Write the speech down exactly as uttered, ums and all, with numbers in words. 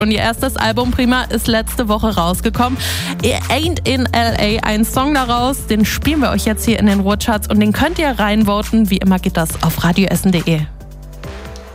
Und ihr erstes Album Prima ist letzte Woche rausgekommen. Ain't in L A, ein Song daraus, den spielen wir euch jetzt hier in den Ruhrcharts und den könnt ihr reinvoten. Wie immer geht das auf radioessen punkt de.